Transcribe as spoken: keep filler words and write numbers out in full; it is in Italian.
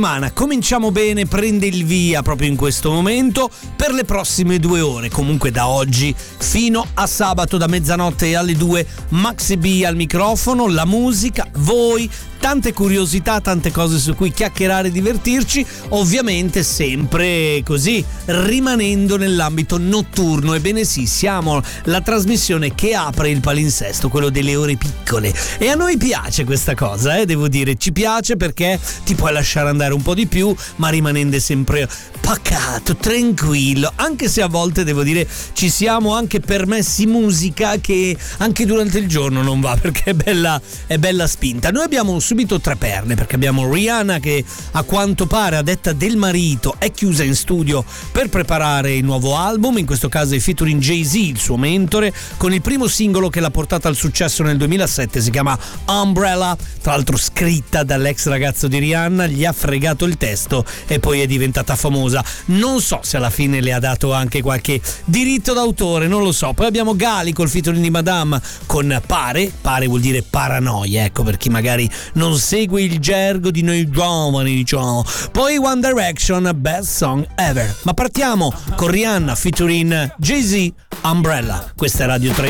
Cominciamo bene, prende il via proprio in questo momento per le prossime due ore, comunque da oggi fino a sabato da mezzanotte alle due. Maxi B al microfono, la musica, voi, tante curiosità, tante cose su cui chiacchierare e divertirci, ovviamente sempre così, rimanendo nell'ambito notturno. Ebbene sì, siamo la trasmissione che apre il palinsesto, quello delle ore piccole, e a noi piace questa cosa, eh, devo dire, ci piace perché ti puoi lasciare andare un po' di più, ma rimanendo sempre pacato, tranquillo, anche se a volte devo dire ci siamo anche permessi musica che anche durante il giorno non va, perché è bella, è bella spinta. Noi abbiamo subito tre perle, perché abbiamo Rihanna che a quanto pare, a detta del marito, è chiusa in studio per preparare il nuovo album, in questo caso è featuring Jay-Z, il suo mentore, con il primo singolo che l'ha portata al successo nel duemilasette, si chiama Umbrella, tra l'altro scritta dall'ex ragazzo di Rihanna, gli ha fregato il testo e poi è diventata famosa. Non so se alla fine le ha dato anche qualche diritto d'autore, non lo so. Poi abbiamo Gali col featuring di Madame con Pare, Pare vuol dire paranoia, ecco, per chi magari non segue il gergo di noi giovani, diciamo. Poi One Direction, Best Song Ever. Ma partiamo con Rihanna featuring Jay-Z, Umbrella. Questa è Radio tre.